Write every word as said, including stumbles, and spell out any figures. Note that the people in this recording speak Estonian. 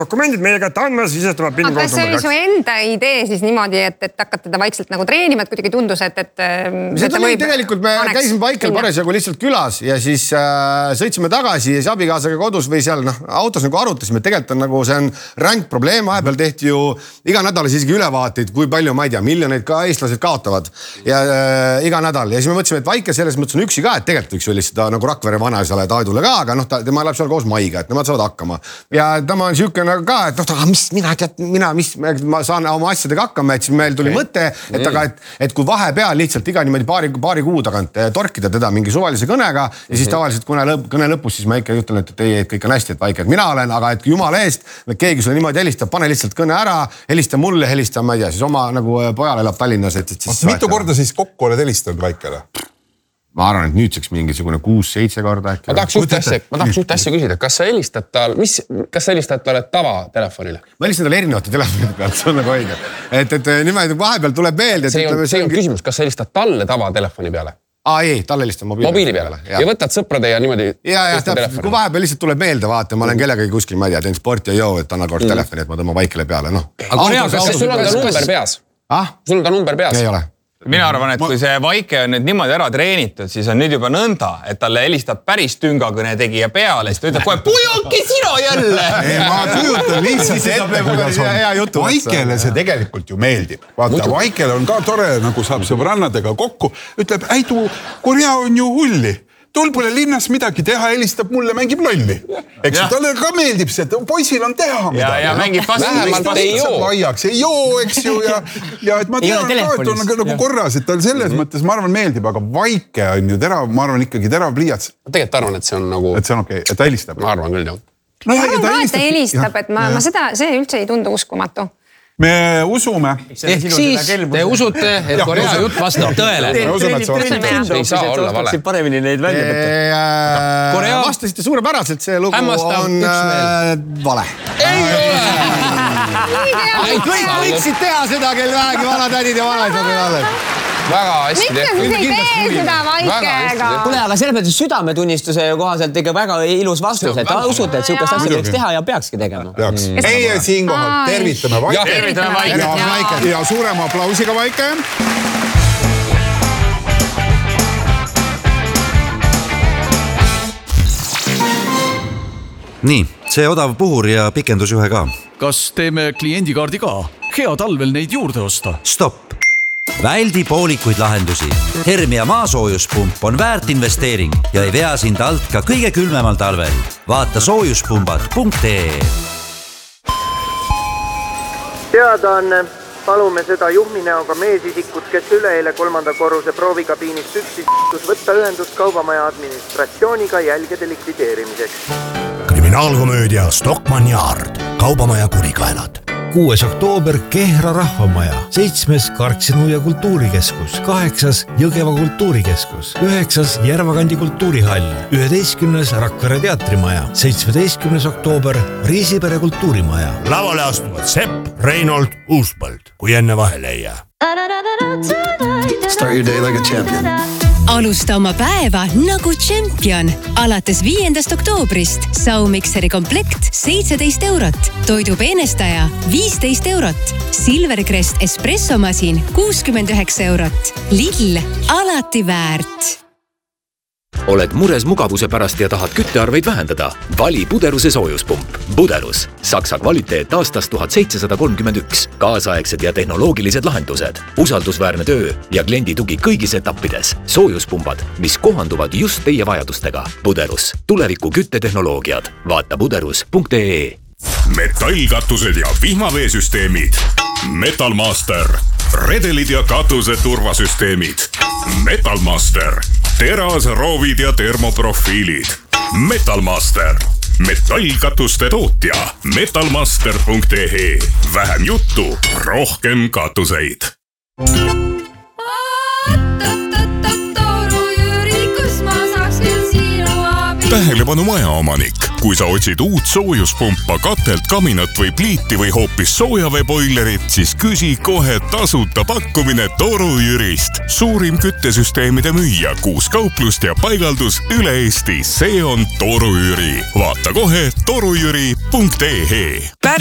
dokumendid meie kätte andma, sisestama PIN aga see oli su enda idee siis niimoodi, et, et hakkad teda vaikselt nagu treenima, et kuidagi tundus, et, et see tuli tegelikult, me käisime Vaikel parasjagu lihtsalt külas ja siis äh, sõitsime tagasi ja siis abikaasaga kodus või seal noh, autos nagu arutasime, et tegelikult on nagu see on ränk probleem, vahepeal tehti ju iga nädal isegi ülevaateid, kui palju, ma ei tea, miljoneid ka eestlased kaotavad ja äh, iga nädal ja siis me mõtlesime, et Vaike selles mõttes on üksi ka, et tegelikult võiks ju lihtsalt nagu Rakvere vanaisale Taidule ka, aga noh, ta, tema läheb seal koos Maiga, et nemad saavad hakkama ja tema on siuke ka, et noh, aga mis mina tead, mina, mis ma saan oma asjadega hakkama, et siis meil tuli okay. mõte, et aga, et, et kui vahepeal lihtsalt iga niimoodi paari, paari kuu tagant torkida teda mingi suvalise kõnega ja siis mm-hmm. tavaliselt kõne, lõp, kõne lõpus siis ma ikka ütlen, et teie, et kõik on hästi, et Vaike, et mina olen, aga et jumala eest, et keegi sulle niimoodi helistab, pane lihtsalt kõne ära, helista mulle, helista, ma ei tea, siis oma nagu pojal elab Tallinnas, et, et siis... Mitu korda siis kokku oled helistanud Vaikele? Ma arvan, et nüüdseks mingisugune kuus-seitse korda äkki. Ma tahaks ühte asja, ma tahaks ühte asja küsida. Kas sa helistad tal, mis, kas sa helistad talle tavatelefonile? Ma helistan talle erinevate telefonide pealt, see on nagu õige. Et, et niimoodi vahepeal tuleb meelde. See on, see on küsimus, kas sa helistad talle tavatelefoni peale? Aa, ei, talle helistan mobiili, mobiili peale. Ja. ja võtad sõprade ja niimoodi... Ja, ja, täpselt, kui vahepeal lihtsalt tuleb meelde, vaata, ma olen kellegagi kuskil, ma ei tea, teen sport ja joo, et anna kord mm. telefoni, et ma tõmba Vaikele peale, noh. Aga autos, kas sul on ta number peas? Ah? Sul on ta number peas? Ei ole. Mina arvan, et kui see Vaike on nüüd niimoodi ära treenitud, siis on nüüd juba nõnda, et talle helistab päris tüngakõne tegija peale, siis ta ütleb kohe, pujuki sina jälle! Ei, ma kujutan lihtsalt ette, kuidas on. Vaikele see tegelikult ju meeldib. Vaata, Vaikele on ka tore, nagu saab sõbrannadega kokku, ütleb, ei tuu, Korea on ju hulli. Tul pole linnas midagi teha, helistab mulle, mängib lolli. Eks ju, talle ka meeldib see, et poisil on teha midagi. Ja, ja mängib fast. Vähemalt ei joo. Laiaks, ei joo, eks ju. Ja, ja et ma tean ka, et on nagu korras, et tal selles mõttes, ma arvan, meeldib, aga Vaike on ju terav, ma arvan ikkagi terav pliiats. Ma tegelikult arvan, et see on nagu... Et see on okei, okay, et ta helistab. Ma arvan küll, jah. No, ma arvan ka, et ta helistab, et ma, ma seda, see üldse ei tundu uskumatu. Me usume. Ehk siis te usute, et Korea jutt vastab tõele. Me usume, et see ei saa olla vale. Paremini neid välja võtta. Korea vastasite suurepäraselt, see lugu on vale. Ei ole! Kõik võiksid teha seda, kel vähegi vanatädid ja vanaisad. Väga hästi tehtud. Miks sa siis ei tee seda Vaikega? Kule, aga selles mõttes südametunnistuse kohaselt ikka väga ilus vastus, et ta usute, et sihukest asja võiks teha ja peakski tegema. Peaks. Ei, siinkohal tervitame Vaike. Tervitame Vaike. Ja suurema aplausiga Vaike. Nii, see odav puhur ja pikendusjuhe ka. Kas teeme kliendikaardi ka? Hea talvel neid juurde osta. Stopp. Väldi poolikuid lahendusi. Hermia maasoojuspump on väärt investeering ja ei vea sind alt ka kõige külmemal talvel. Vaata soojuspumbad punkt ee. Teadaanne, palume seda juhminäoga meesisikut, kes üleeile kolmanda korruse proovikabiinist üksis võtta ühendust kaubamaja administratsiooniga jälgede likvideerimiseks. Kriminaalkomöödia Stockmann Yard, kaubamaja kurikaelad. kuues oktoober Kehra rahvamaja, seitsmes Karksinu ja kultuurikeskus, kaheksas Jõgeva kultuurikeskus, üheksas Järvakandi kultuurihall, üheteistkümnes Rakvere teatrimaja, seitsmeteistkümnes oktoober Riisipere kultuurimaja. Lavale astuvad Sepp, Reinhold, Uuspõld, kui enne vahele ei jää. Start your day like a champion. Alusta oma päeva nagu champion. Alates viiendast oktoobrist saumikseri komplekt seitseteist eurot, toidu peenestaja viisteist eurot, Silvercrest espressomasin kuuskümmend üheksa eurot. Lidl, alati väärt. Oled mures mugavuse pärast ja tahad küttearveid vähendada? Vali Buderuse soojuspump. Buderus. Saksa kvaliteet aastast tuhat seitsesada kolmkümmend üks. Kaasaegsed ja tehnoloogilised lahendused. Usaldusväärne töö ja kliendi tugi kõigis etappides. Soojuspumbad, mis kohanduvad just teie vajadustega. Buderus. Tuleviku küttetehnoloogiad. Vaata buderus punkt ee. Metallkatused ja vihmaveesüsteemid. Metalmaster. Redelid ja katuse turvasüsteemid. Metalmaster. Teras, roovid ja termoprofiilid. Metalmaster. Metallkatuste tootja. metalmaster punkt ee. Vähem juttu, rohkem katuseid. Toru Jüri, kus ma saaks küll sinu abi. tähelepanu majaomanik. Kui sa otsid uut soojuspumpa, katelt, kaminat või pliiti või hoopis soojaveeboilerit, siis küsi kohe tasuta pakkumine Toru Jürist. Suurim küttesüsteemide müüja, kuus kauplust ja paigaldus üle Eesti. See on Toru Jüri. Vaata kohe torujüri punkt ee.